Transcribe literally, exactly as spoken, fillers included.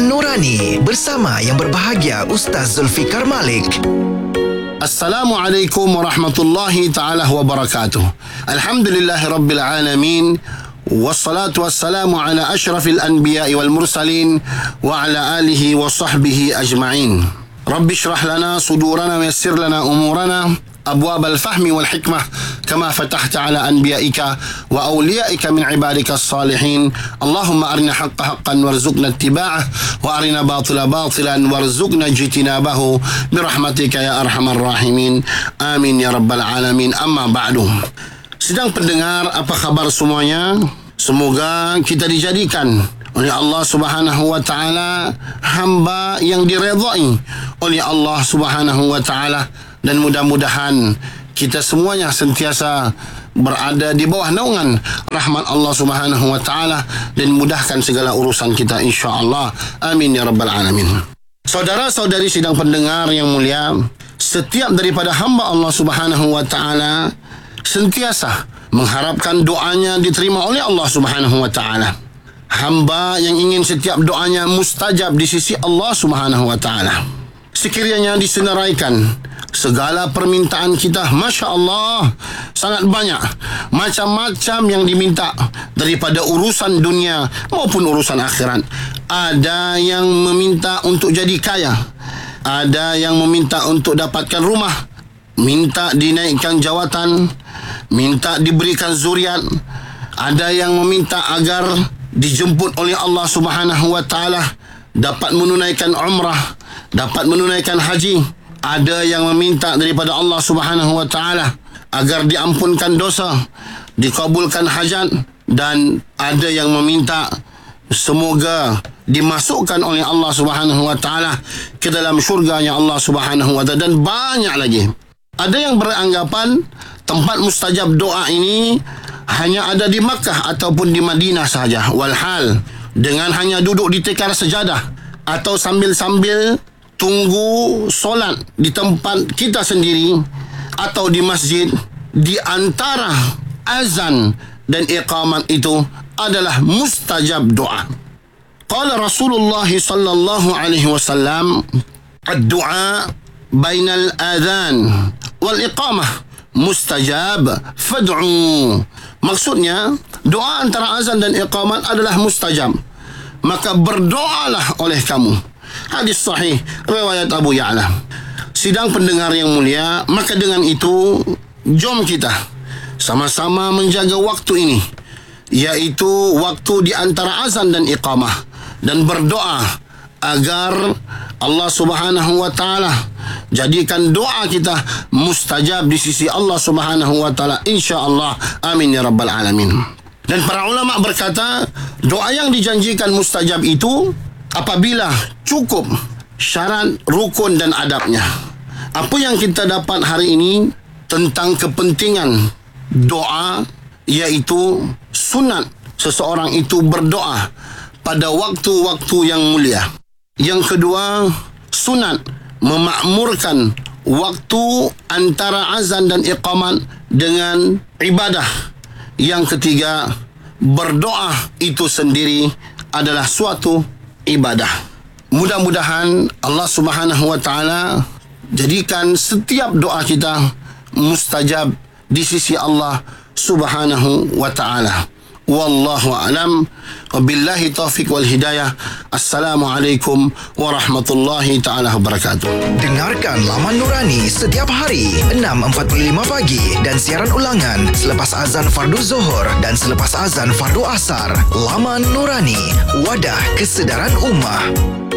Laman Nurani bersama yang berbahagia Ustaz Zulfikar Malik. Assalamualaikum warahmatullahi ta'ala wabarakatuh. Alhamdulillahi rabbil alamin. Wassalatu wassalamu ala ashrafil anbiya'i wal mursalin wa ala alihi wa sahbihi ajma'in. Rabbi syrah lana sudurana wa yassir lana umurana أبواب الفهم والحكمة كما فتحت على أنبيائك وأوليائك من عبادك الصالحين. اللهم أرنا حق حقا وارزقنا اتباعه وأرنا باطلا باطلا وارزقنا اجتنابه برحمتك يا أرحم الراحمين. آمين يا رب العالمين. أما بعد. Sedang pendengar, apa khabar semuanya? Semoga kita dijadikan oleh Allah Subhanahu wa taala hamba yang diredai oleh Allah Subhanahu wa taala, dan mudah-mudahan kita semuanya sentiasa berada di bawah naungan rahmat Allah Subhanahu wa taala dan mudahkan segala urusan kita insya-Allah. Amin ya rabbal alamin. Saudara-saudari sidang pendengar yang mulia, setiap daripada hamba Allah Subhanahu wa taala sentiasa mengharapkan doanya diterima oleh Allah Subhanahu wa taala. Hamba yang ingin setiap doanya mustajab di sisi Allah Subhanahu wa taala. Sekiranya disenaraikan segala permintaan kita, Masya Allah, sangat banyak macam-macam yang diminta daripada urusan dunia maupun urusan akhirat. Ada yang meminta untuk jadi kaya, ada yang meminta untuk dapatkan rumah, minta dinaikkan jawatan, minta diberikan zuriat, ada yang meminta agar dijemput oleh Allah Subhanahu wa taala dapat menunaikan umrah, dapat menunaikan haji. Ada yang meminta daripada Allah Subhanahu wa taala agar diampunkan dosa, dikabulkan hajat, dan ada yang meminta semoga dimasukkan oleh Allah Subhanahu wa taala ke dalam syurganya Allah Subhanahu wa taala, dan banyak lagi. Ada yang beranggapan tempat mustajab doa ini hanya ada di Makkah ataupun di Madinah sahaja. Walhal, dengan hanya duduk di tikar sejadah atau sambil-sambil tunggu solat di tempat kita sendiri atau di masjid, di antara azan dan iqamat itu adalah mustajab doa. Qala Rasulullah sallallahu alaihi wasallam, ad-du'a bainal adhan wal iqamah mustajab fad'u. Maksudnya, doa antara azan dan iqamat adalah mustajab, maka berdoalah oleh kamu. Hadis sahih riwayat Abu Ya'la. Sidang pendengar yang mulia, maka dengan itu jom kita sama-sama menjaga waktu ini, iaitu waktu di antara azan dan iqamah, dan berdoa agar Allah Subhanahu wa taala jadikan doa kita mustajab di sisi Allah Subhanahu wa taala insya-Allah. Amin ya rabbal alamin. Dan para ulama berkata, doa yang dijanjikan mustajab itu apabila cukup syarat, rukun dan adabnya. Apa yang kita dapat hari ini tentang kepentingan doa, iaitu sunat seseorang itu berdoa pada waktu-waktu yang mulia. Yang kedua, sunat memakmurkan waktu antara azan dan iqamat dengan ibadah. Yang ketiga, berdoa itu sendiri adalah suatu ibadah. Mudah-mudahan Allah Subhanahu wa taala jadikan setiap doa kita mustajab di sisi Allah Subhanahu wa taala. Wallahu a'lam. Wabillahi taufiq wal hidayah. Assalamualaikum warahmatullahi taala wabarakatuh. Dengarkan Laman Nurani setiap hari enam empat puluh lima pagi dan siaran ulangan selepas azan fardu Zuhur dan selepas azan fardu Asar. Laman Nurani, wadah kesedaran ummah.